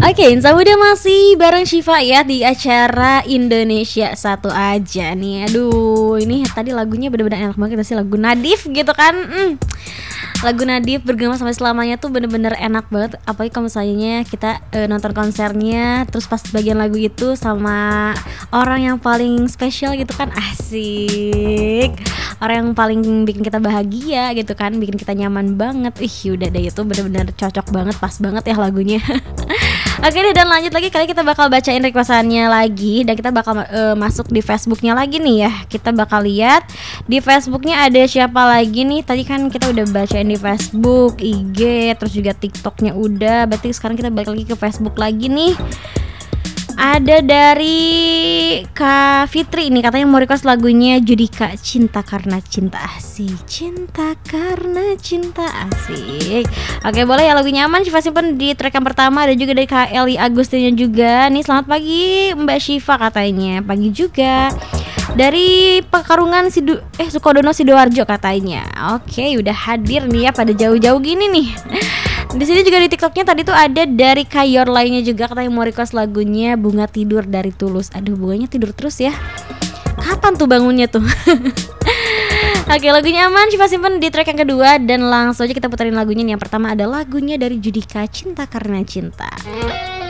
Oke, Insa udah masih bareng Syifa ya di acara Indonesia Satu Aja nih. Aduh, ini tadi lagunya bener-bener enak banget sih, lagu Nadif gitu kan. Lagu Nadif Bergema Sampai Selamanya tuh bener-bener enak banget. Apalagi kalau misalnya kita nonton konsernya, terus pas bagian lagu itu sama orang yang paling spesial gitu kan, asik. Orang yang paling bikin kita bahagia gitu kan, bikin kita nyaman banget. Udah deh, itu bener-bener cocok banget, pas banget ya lagunya. Oke deh, dan lanjut lagi, kali kita bakal bacain requestannya lagi. Dan kita bakal masuk di Facebooknya lagi nih ya. Kita bakal lihat di Facebooknya ada siapa lagi nih. Tadi kan kita udah bacain di Facebook, IG, terus juga TikToknya udah. Berarti sekarang kita balik lagi ke Facebook lagi nih. Ada dari Kak Fitri ini, katanya mau request lagunya Judika, Cinta Karena Cinta. Asik, cinta karena cinta, asik. Oke, boleh ya, lagunya aman Syifa simpen di track yang pertama. Ada juga dari Kak Eli Agustina juga nih, selamat pagi Mbak Syifa katanya. Pagi juga dari Pekarungan Sukodono Sidoarjo katanya. Oke, udah hadir nih ya, pada jauh-jauh gini nih. Di sini juga di TikToknya tadi tuh ada dari Kayor lainnya juga, katanya mau request lagunya Bunga Tidur dari Tulus. Aduh, bunganya tidur terus ya. Kapan tuh bangunnya tuh? Oke, lagunya aman Syifa simpen di track yang kedua. Dan langsung aja kita puterin lagunya nih. Yang pertama ada lagunya dari Judika, Cinta Karena Cinta.